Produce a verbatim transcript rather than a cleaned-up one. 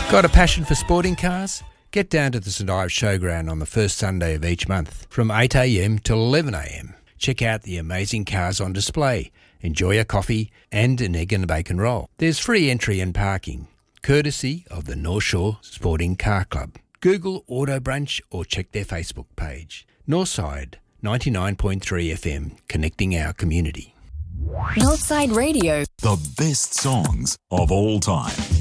Got a passion for sporting cars? Get down to the St Ives Showground on the first Sunday of each month from eight a m till eleven a m. Check out the amazing cars on display, enjoy a coffee and an egg and bacon roll. There's free entry and parking, courtesy of the North Shore Sporting Car Club. Google Auto Brunch or check their Facebook page. Northside ninety-nine point three F M, connecting our community. Northside Radio. The best songs of all time.